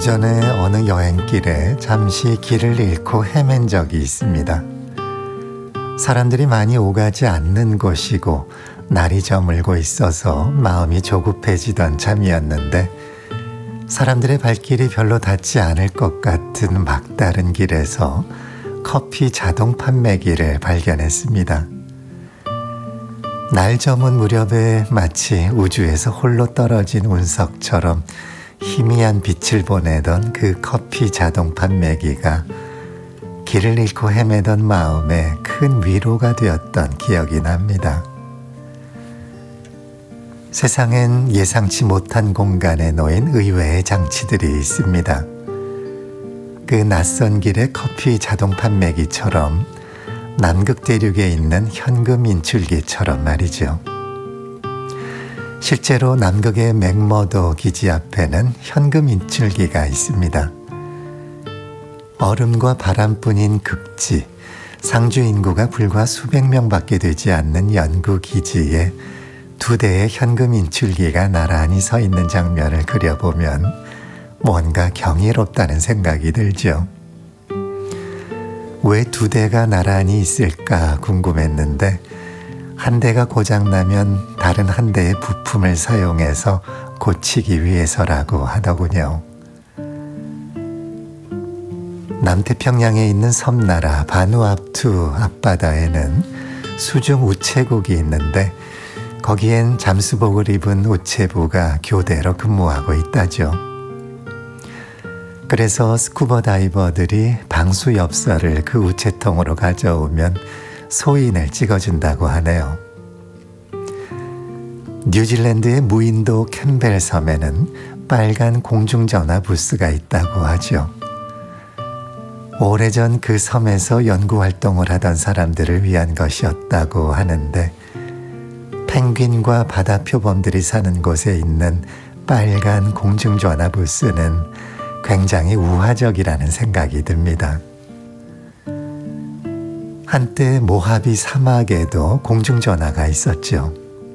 예전에 어느 여행길에 잠시 길을 잃고 헤맨 적이 있습니다. 사람들이 많이 오가지 않는 곳이고 날이 저물고 있어서 마음이 조급해지던 참이었는데 사람들의 발길이 별로 닿지 않을 것 같은 막다른 길에서 커피 자동 판매기를 발견했습니다. 날 저문 무렵에 마치 우주에서 홀로 떨어진 운석처럼 희미한 빛을 보내던 그 커피 자동 판매기가 길을 잃고 헤매던 마음에 큰 위로가 되었던 기억이 납니다. 세상엔 예상치 못한 공간에 놓인 의외의 장치들이 있습니다. 그 낯선 길의 커피 자동 판매기처럼 남극 대륙에 있는 현금 인출기처럼 말이죠. 실제로 남극의 맥머도 기지 앞에는 현금 인출기가 있습니다. 얼음과 바람뿐인 극지, 상주 인구가 불과 수백 명밖에 되지 않는 연구 기지에 두 대의 현금 인출기가 나란히 서 있는 장면을 그려보면 뭔가 경이롭다는 생각이 들죠. 왜 두 대가 나란히 있을까 궁금했는데 한 대가 고장나면 다른 한 대의 부품을 사용해서 고치기 위해서라고 하더군요. 남태평양에 있는 섬나라 바누아투 앞바다에는 수중 우체국이 있는데 거기엔 잠수복을 입은 우체부가 교대로 근무하고 있다죠. 그래서 스쿠버 다이버들이 방수 엽서를 그 우체통으로 가져오면 소인을 찍어준다고 하네요. 뉴질랜드의 무인도 캠벨 섬에는 빨간 공중전화 부스가 있다고 하죠. 오래전 그 섬에서 연구활동을 하던 사람들을 위한 것이었다고 하는데 펭귄과 바다표범들이 사는 곳에 있는 빨간 공중전화 부스는 굉장히 우화적이라는 생각이 듭니다. 한때 모하비 사막에도 공중전화가 있었죠.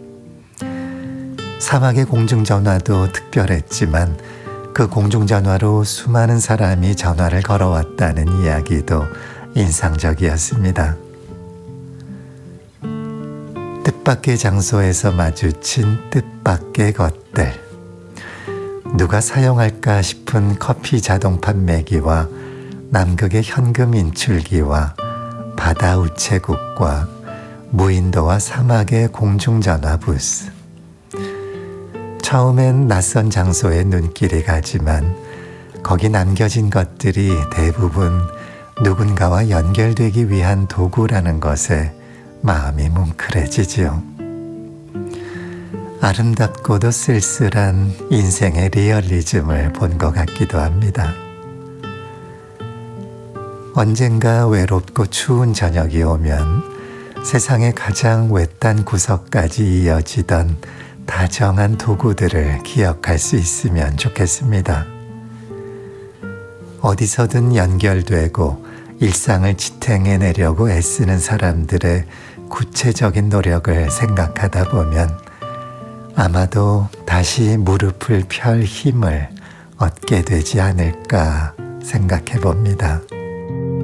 사막의 공중전화도 특별했지만 그 공중전화로 수많은 사람이 전화를 걸어왔다는 이야기도 인상적이었습니다. 뜻밖의 장소에서 마주친 뜻밖의 것들. 누가 사용할까 싶은 커피 자동 판매기와 남극의 현금 인출기와 바다 우체국과 무인도와 사막의 공중전화 부스. 처음엔 낯선 장소에 눈길이 가지만 거기 남겨진 것들이 대부분 누군가와 연결되기 위한 도구라는 것에 마음이 뭉클해지지요. 아름답고도 쓸쓸한 인생의 리얼리즘을 본 것 같기도 합니다. 언젠가 외롭고 추운 저녁이 오면 세상의 가장 외딴 구석까지 이어지던 다정한 도구들을 기억할 수 있으면 좋겠습니다. 어디서든 연결되고 일상을 지탱해내려고 애쓰는 사람들의 구체적인 노력을 생각하다 보면 아마도 다시 무릎을 펼 힘을 얻게 되지 않을까 생각해 봅니다.